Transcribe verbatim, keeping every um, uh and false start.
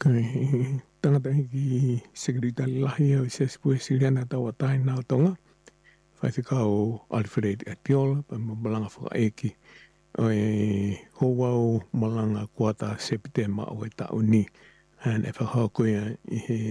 Kai tangata hiki segreta lahi au se spue siriana tawa tai nao tonga. Whai te kao Alfred Atiola, pa malanga whakaeki. Oi ho wau malanga kuata septema o e tau ni. Han e whakao koea i he